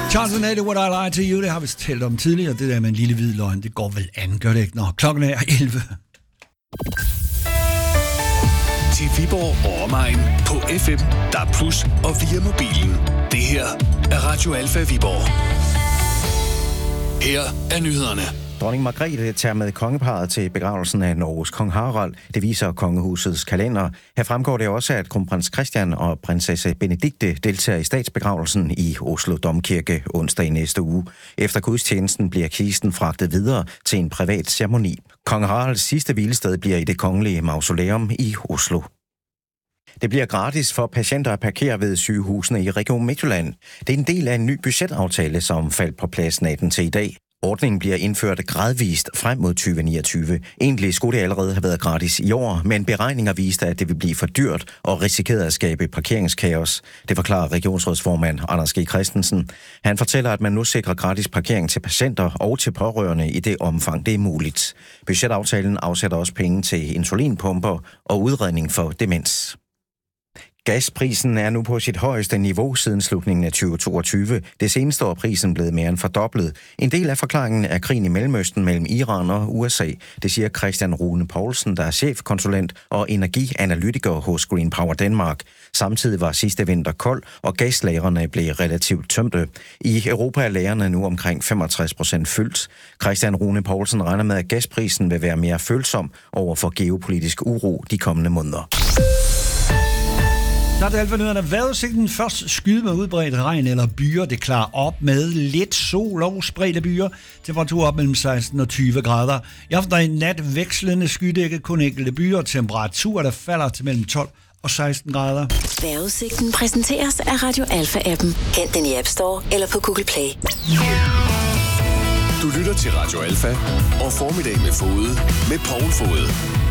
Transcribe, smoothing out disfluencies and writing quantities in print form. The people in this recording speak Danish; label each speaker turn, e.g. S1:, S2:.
S1: Johnson, What I Lie to You, det har vi talt om tidligere. Det der med en lille hvid løgn, det går vel an, gør det ikke? Nå, klokken er 11.
S2: Til Viborg og omegn på FM, DAB+ og via mobilen. Det her er Radio Alfa Viborg. Her er nyhederne.
S3: Dronning Margrethe tager med kongeparret til begravelsen af Norges kong Harald. Det viser kongehusets kalender. Her fremgår det også, at kronprins Christian og prinsesse Benedikte deltager i statsbegravelsen i Oslo Domkirke onsdag i næste uge. Efter gudstjenesten bliver kisten fragtet videre til en privat ceremoni. Kong Haralds sidste hvilested bliver i det kongelige mausoleum i Oslo. Det bliver gratis for patienter at parkere ved sygehusene i Region Midtjylland. Det er en del af en ny budgetaftale, som faldt på plads natten til i dag. Ordningen bliver indført gradvist frem mod 2029. Egentlig skulle det allerede have været gratis i år, men beregninger viste, at det vil blive for dyrt og risikerede at skabe parkeringskaos. Det forklarer regionsrådsformand Anders G. Christensen. Han fortæller, at man nu sikrer gratis parkering til patienter og til pårørende i det omfang, det er muligt. Budgetaftalen afsætter også penge til insulinpumper og udredning for demens. Gasprisen er nu på sit højeste niveau siden slutningen af 2022. Det seneste år er prisen blevet mere end fordoblet. En del af forklaringen er krigen i Mellemøsten mellem Iran og USA. Det siger Christian Rune Poulsen, der er chefkonsulent og energianalytiker hos Green Power Denmark. Samtidig var sidste vinter kold, og gaslagrene blev relativt tømte. I Europa er lagrene nu omkring 65% fyldt. Christian Rune Poulsen regner med, at gasprisen vil være mere følsom over for geopolitisk uro de kommende måneder.
S1: Så er det alfa-nyhederne. Vejrudsigten først skyde med udbredt regn eller byer. Det klarer op med lidt sol og spredte byer. Temperatur op mellem 16 og 20 grader. I aften og i nat vekslende skydække, kun enkelte byer. Temperatur, der falder til mellem 12 og 16 grader.
S4: Vejrudsigten præsenteres af Radio Alfa-appen. Hent den i App Store eller på Google Play.
S2: Du lytter til Radio Alfa og Formiddag med Fode med Poul Fode.